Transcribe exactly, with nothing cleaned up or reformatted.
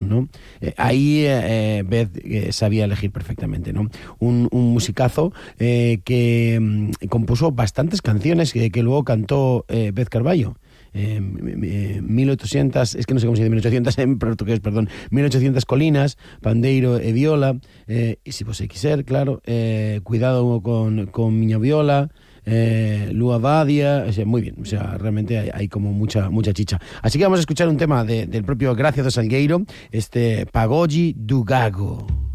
¿no? Eh, ahí eh, Beth eh, sabía elegir perfectamente, ¿no? Un, un musicazo eh, que mm, compuso bastantes canciones que, que luego cantó eh, Beth Carvalho. Eh, mil ochocientas, es que no sé cómo se dice mil ochocientas en portugués, perdón, mil ochocientas colinas, Pandeiro e Viola, eh, y si vos quiser, claro, eh, cuidado con, con Miña Viola, eh, Lua Badia, o sea, muy bien, o sea, realmente hay, hay como mucha mucha chicha. Así que vamos a escuchar un tema de, del propio Gracia do Salgueiro, este Pagode do Gago.